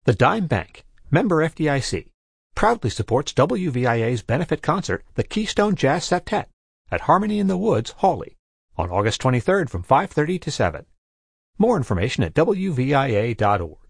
The Dime Bank, member FDIC, proudly supports WVIA's benefit concert, the Keystone Jazz Septet, at Harmony in the Woods, Hawley, on August 23rd from 5:30 to 7. More information at WVIA.org.